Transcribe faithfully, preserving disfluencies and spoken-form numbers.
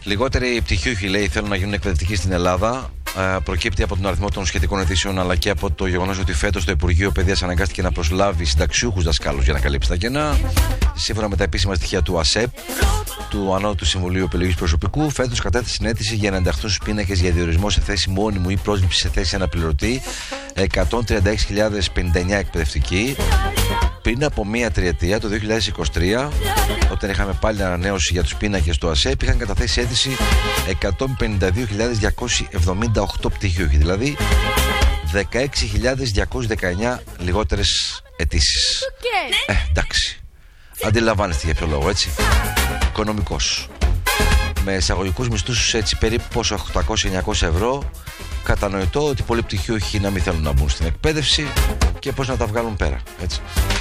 Λιγότεροι πτυχιούχοι, λέει, θέλουν να γίνουν εκπαιδευτικοί στην Ελλάδα. Ε, προκύπτει από τον αριθμό των σχετικών αιτήσεων, αλλά και από το γεγονός ότι φέτος το Υπουργείο Παιδείας αναγκάστηκε να προσλάβει συνταξιούχους δασκάλους για να καλύψει τα κενά. Σύμφωνα με τα επίσημα στοιχεία του ΑΣΕΠ, του Ανώτατου Συμβουλίου Επιλογής Προσωπικού, φέτος κατέθεσε αίτηση για να ενταχθούν στους πίνακες για διορισμό σε θέση μόνιμου ή πρόσληψη σε θέση αναπληρωτή εκατόν τριάντα έξι χιλιάδες πενήντα εννέα εκπαιδευτικοί. Πριν από μία τριετία, το δύο χιλιάδες είκοσι τρία, όταν είχαμε πάλι ανανέωση για τους πίνακες του ΑΣΕΠ, είχαν καταθέσει αίτηση εκατόν πενήντα δύο χιλιάδες διακόσιοι εβδομήντα οκτώ πτυχιούχοι, δηλαδή δεκαέξι χιλιάδες διακόσιοι δεκαεννέα λιγότερες αιτήσεις. Ε, εντάξει. Αντιλαμβάνεστε για ποιο λόγο, έτσι. Οικονομικός. Με εισαγωγικούς μισθούς έτσι περίπου πόσο οκτακόσια με εννιακόσια ευρώ, κατανοητό ότι πολλοί πτυχιούχοι να μην θέλουν να μπουν στην εκπαίδευση και πώς να τα βγάλουν πέρα, έτσι.